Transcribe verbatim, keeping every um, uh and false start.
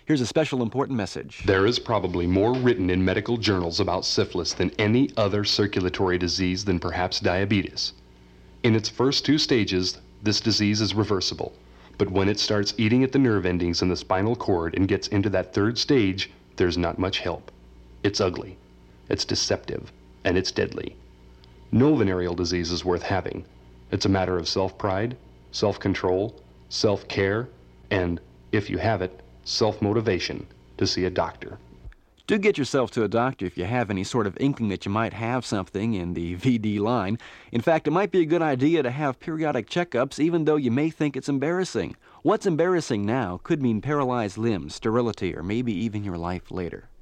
Here's a special important message. There is probably more written in medical journals about syphilis than any other circulatory disease than perhaps diabetes. In its first two stages, this disease is reversible. But when it starts eating at the nerve endings in the spinal cord and gets into that third stage, there's not much help. It's ugly, it's deceptive, and it's deadly. No venereal disease is worth having. It's a matter of self-pride, self-control, self-care, and, if you have it, self-motivation to see a doctor. Do get yourself to a doctor if you have any sort of inkling that you might have something in the V D line. In fact, it might be a good idea to have periodic checkups even though you may think it's embarrassing. What's embarrassing now could mean paralyzed limbs, sterility, or maybe even your life later.